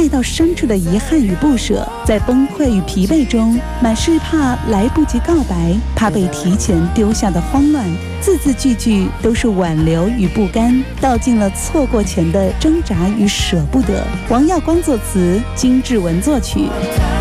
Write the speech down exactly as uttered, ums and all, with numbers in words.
爱到深处的遗憾与不舍，在崩溃与疲惫中，满是怕来不及告白，怕被提前丢下的慌乱，字字句句都是挽留与不甘，道尽了错过前的挣扎与舍不得。王耀光作词，金志文作曲。